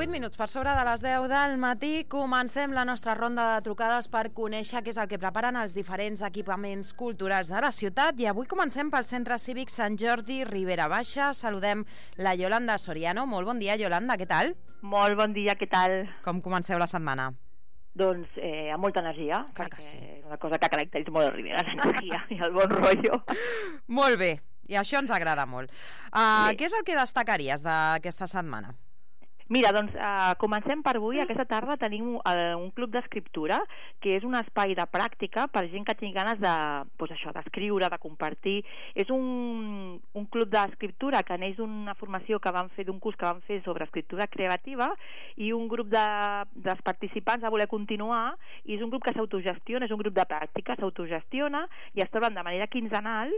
8 minuts per sobre de les 10 del matí. Comencem la nostra ronda de trucades per conèixer què és el que preparen els diferents equipaments culturals de la ciutat. I avui comencem pel Centre Cívic Sant Jordi Ribera Baixa. Saludem la Yolanda Soriano. Molt bon dia, Yolanda, què tal? Molt bon dia, què tal? Com comenceu la setmana? Doncs amb molta energia, Clar perquè que sí. és una cosa que caracteritza molt el Ribera, l'energia i el bon rotllo. Molt bé, i això ens agrada molt. Sí. Què és el que destacaries d'aquesta setmana? Mira, doncs comencem per avui. Aquesta tarda tenim un club d'escriptura, que és un espai de pràctica per gent que tingui ganes d'escriure, de compartir. És un club d'escriptura que neix d'una formació que vam fer, d'un curs que vam fer sobre escriptura creativa, i un grup dels participants va voler continuar, i és un grup que s'autogestiona, és un grup de pràctica, s'autogestiona i es troben de manera quinzenal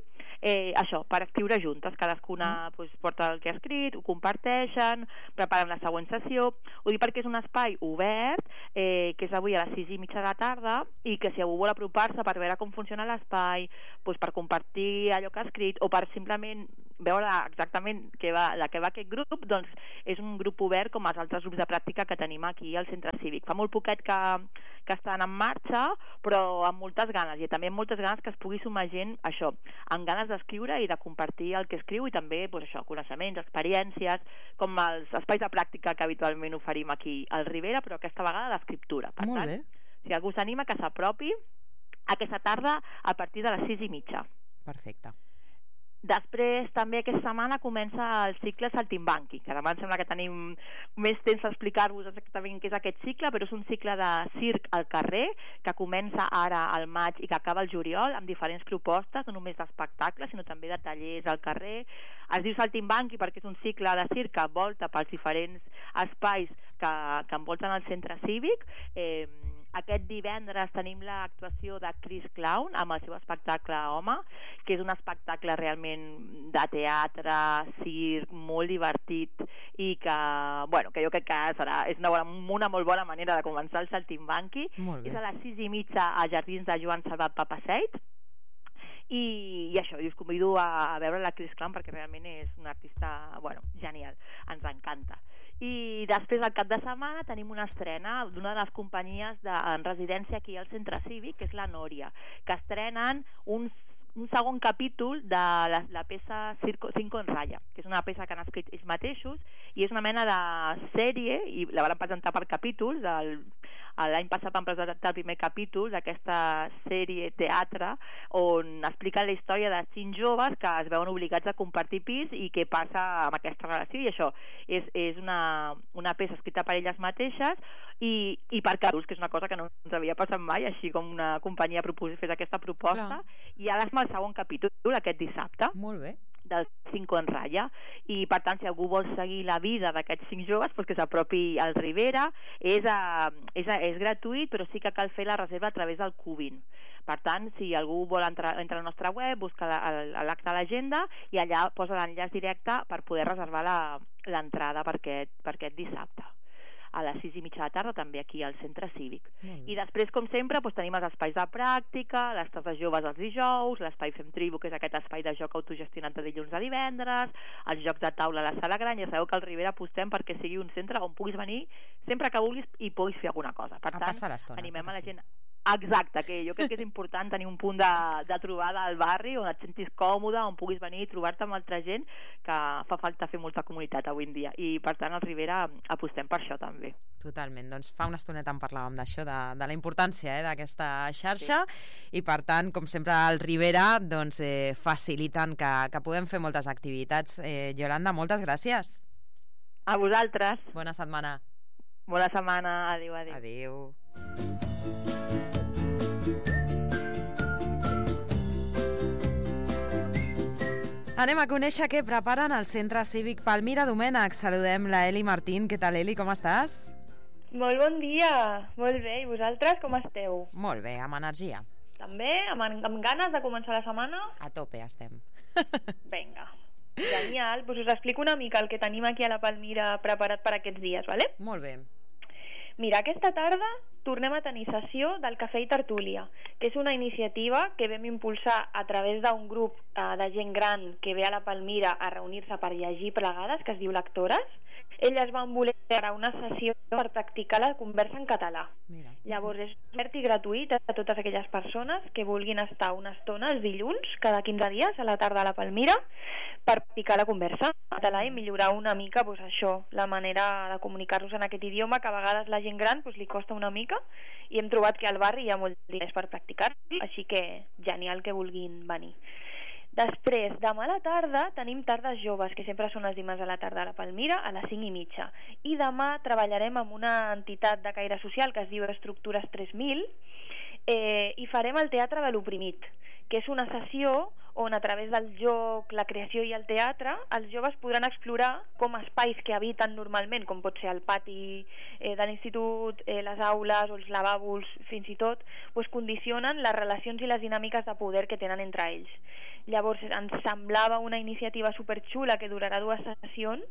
per escriure juntes. Cadascuna porta el que ha escrit, ho comparteixen, preparen la següent sessió. Ho dic perquè és un espai obert, que és avui a les 6:30 de la tarda, i que si algú vol apropar-se per veure com funciona l'espai, per compartir allò que ha escrit, o per simplement veure exactament de què va aquest grup, doncs és un grup obert com els altres grups de pràctica que tenim aquí al Centre Cívic. Fa molt poquet que estan en marxa, però amb moltes ganes, i també amb moltes ganes que es pugui sumar gent, amb ganes d'escriure i de compartir el que escriu, i també coneixements, experiències, com els espais de pràctica que habitualment oferim aquí al Ribera, però aquesta vegada d'escriptura. Per Molt tant, bé. si algú s'anima, que s'apropi aquesta tarda a partir de les 6:30. Perfecte. Després, també aquesta setmana comença el cicle Saltimbanqui, que demà em sembla que tenim més temps a explicar-vos exactament què és aquest cicle, però és un cicle de circ al carrer, que comença ara al maig i que acaba al juliol, amb diferents propostes, no només d'espectacles, sinó també de tallers al carrer. Es diu Saltimbanqui perquè és un cicle de circ que envolta pels diferents espais que envolten el centre cívic. Aquest divendres tenim l'actuació de Chris Clown amb el seu espectacle Home, que és un espectacle realment de teatre, circ, molt divertit, i que jo crec que és una molt bona manera de començar el Saltimbanqui. És a les 6:30 als Jardins de Joan Salvat Papaseit. I això, us convido a veure la Chris Clown perquè realment és una artista genial, ens encanta. I després, al cap de setmana, tenim una estrena d'una de les companyies en residència aquí al Centre Cívic, que és la Nòria, que estrenen un segon capítol de la peça Cinco en Raya, que és una peça que han escrit ells mateixos, i és una mena de sèrie, i la van presentar per capítols. L'any passat van presentar el primer capítol d'aquesta sèrie teatre, on expliquen la història de 5 joves que es veuen obligats a compartir pis i què passa amb aquesta relació, i això és una peça escrita per elles mateixes i per capítols, que és una cosa que no ens havia passat mai, així com una companyia fes aquesta proposta. Clar. I ara es el segon capítol aquest dissabte. Molt bé. Del Cinco en Raya, i per tant, si algú vol seguir la vida d'aquests 5 joves, que s'apropi al Ribera. És gratuït, però sí que cal fer la reserva a través del Cubin. Per tant, si algú vol entrar a la nostra web, busca l'acte a l'agenda i allà posa l'enllaç directe per poder reservar l'entrada per aquest dissabte a les 6:30 de la tarda, també aquí al Centre Cívic. I després, com sempre, tenim els espais de pràctica, les tardes joves els dijous, l'espai Fem Tribu, que és aquest espai de joc autogestionat de dilluns a divendres, els jocs de taula a la Sala Gran. Ja sabeu que al Ribera apostem perquè sigui un centre on puguis venir sempre que vulguis i puguis fer alguna cosa. Per tant, animem a la gent. Exacte, que jo crec que és important tenir un punt de trobada al barri on et sentis còmode, on puguis venir i trobar-te amb altra gent, que fa falta fer molta comunitat avui en dia, i per tant al Ribera apostem per això també. Totalment, doncs fa una estoneta en parlàvem d'això, de la importància d'aquesta xarxa, i per tant, com sempre al Ribera faciliten que podem fer moltes activitats. Yolanda, moltes gràcies. A vosaltres. Bona setmana. Bona setmana, adéu. Adéu. Anem a conèixer què preparen al Centre Cívic Palmira Domènech. Saludem la Eli Martín. Què tal, Eli? Com estàs? Molt bon dia. Molt bé. I vosaltres com esteu? Molt bé, amb energia. També? Amb ganes de començar la setmana? A tope estem. Vinga. Genial. Us explico una mica el que tenim aquí a la Palmira preparat per aquests dies, vale? Molt bé. Mira, aquesta tarda tornem a tenir sessió del Cafè i Tertúlia, que és una iniciativa que vam impulsar a través d'un grup de gent gran que ve a la Palmira a reunir-se per llegir plegades, que es diu Lectores. elles van voler crear una sessió per practicar la conversa en català. Mira. Llavors és obert i gratuït a totes aquelles persones que vulguin estar una estona els dilluns, cada 15 dies, a la tarda a la Palmira, per practicar la conversa en català i millorar una mica doncs, això, la manera de comunicar-nos en aquest idioma, que a vegades la gent gran doncs, li costa una mica, i hem trobat que al barri hi ha molts diners per practicar, així que genial que vulguin venir. Després, demà a la tarda tenim tardes joves, que sempre són els dimarts a la tarda a la Palmira, a les 5:30. I demà treballarem amb una entitat de caire social que es diu Estructures 3000 i farem el Teatre de l'Oprimit, que és una sessió on a través del joc, la creació i el teatre els joves podran explorar com espais que habiten normalment, com pot ser el pati de l'institut, les aules o els lavabos fins i tot, doncs condicionen les relacions i les dinàmiques de poder que tenen entre ells. Llavors ens semblava una iniciativa superxula que durarà 2 sessions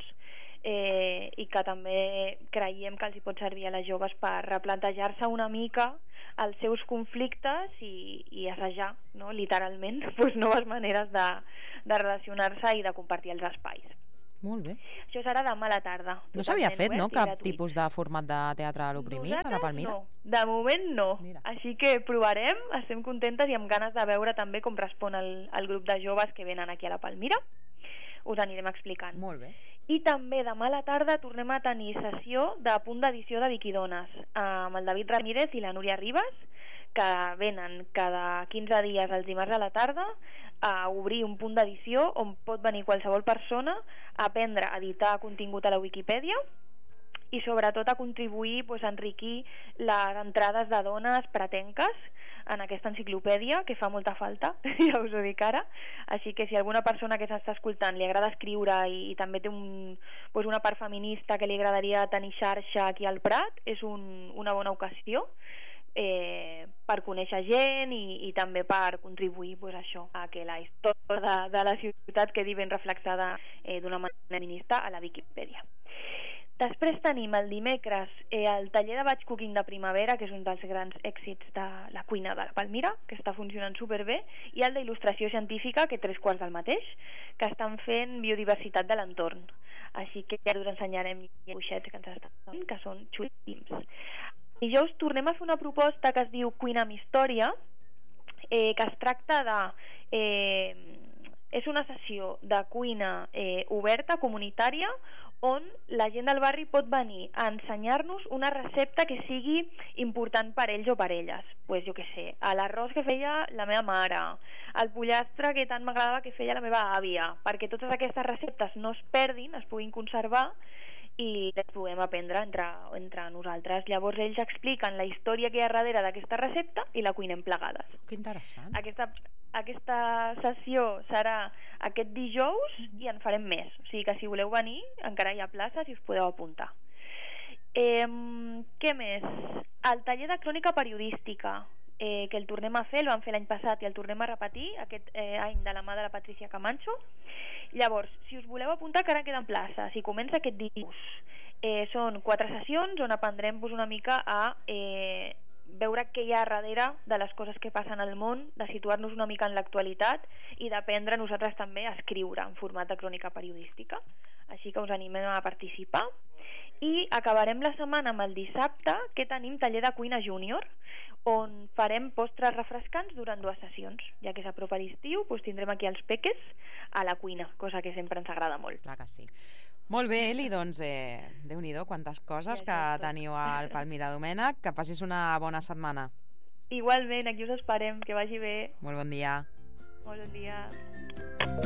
i que també creiem que els hi pot servir a les joves per replantejar-se una mica els seus conflictes i assajar, no? Literalment, doncs, noves maneres de relacionar-se i de compartir els espais. Molt bé. Això serà demà a la tarda. No s'havia fet, no?, cap tipus de format de teatre a l'Oprimit a la Palmira? No, de moment no. Mira. Així que provarem, estem contentes i amb ganes de veure també com respon el grup de joves que venen aquí a la Palmira. Us anirem explicant. Molt bé. I també demà a la tarda tornem a tenir sessió de punt d'edició de Viquidones amb el David Ramírez i la Núria Ribas, que venen cada 15 dies els dimarts a la tarda a obrir un punt d'edició on pot venir qualsevol persona a aprendre a editar contingut a la Wikipedia i sobretot a contribuir a enriquir les entrades de dones pretenques en aquesta enciclopèdia, que fa molta falta, ja us ho dic ara. Així que si alguna persona que s'està escoltant li agrada escriure i també té una part feminista que li agradaria tenir xarxa aquí al Prat, és una bona ocasió per conèixer gent i també per contribuir això, a que la història de la ciutat quedi ben reflexada d'una manera feminista a la Viquipèdia. Després tenim el dimecres el taller de batch cooking de primavera, que és un dels grans èxits de la cuina de la Palmira, que està funcionant superbé, i el d'il·lustració científica, que 3/4 del mateix, que estan fent biodiversitat de l'entorn. Així que ja us ensenyarem dibuixets que ens estan fent, que són xulíssims. Dijous tornem a fer una proposta que es diu Cuina amb història, que es tracta de... és una sessió de cuina oberta, comunitària, on la gent del barri pot venir a ensenyar-nos una recepta que sigui important per ells o per elles. Pues jo què sé, l'arròs que feia la meva mare, el pollastre que tant m'agradava que feia la meva àvia, perquè totes aquestes receptes no es perdin, es puguin conservar i les puguem aprendre entre nosaltres. Llavors ells expliquen la història que hi ha darrere d'aquesta recepta i la cuinem plegades. Que interessant. Aquesta sessió serà aquest dijous i en farem més. O sigui que si voleu venir encara hi ha places i us podeu apuntar. Què més? El taller de crònica periodística, que el tornem a fer, el vam fer l'any passat i el tornem a repetir aquest any de la mà de la Patricia Camacho. Llavors, si us voleu apuntar, encara queden places i comença aquest dijous. Són 4 sessions on aprendrem una mica a veure què hi ha darrere de les coses que passen al món, de situar-nos una mica en l'actualitat i d'aprendre nosaltres també a escriure en format de crònica periodística. Així que us animem a participar. I acabarem la setmana amb el dissabte, que tenim taller de cuina júnior, on farem postres refrescants durant 2 sessions. Ja que s'apropa l'estiu, tindrem aquí els peques a la cuina, cosa que sempre ens agrada molt. Clar que sí. Molt bé, Eli, doncs Déu-n'hi-do, quantes coses que teniu al Palmira Domènec. Que passis una bona setmana. Igualment, aquí us esperem, que vagi bé. Molt bon dia. Molt bon dia.